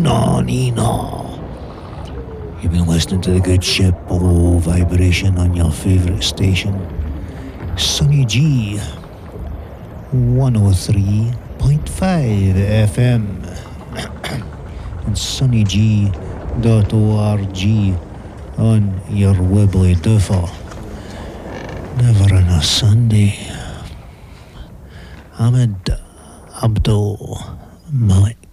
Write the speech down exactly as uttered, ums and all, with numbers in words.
No, Nino. You've been listening to the good ship below vibration on your favourite station, Sunny G, one oh three point five F M, and sunny g dot org on your wibbly doofer. Never on a Sunday. Ahmed Abdul Malik.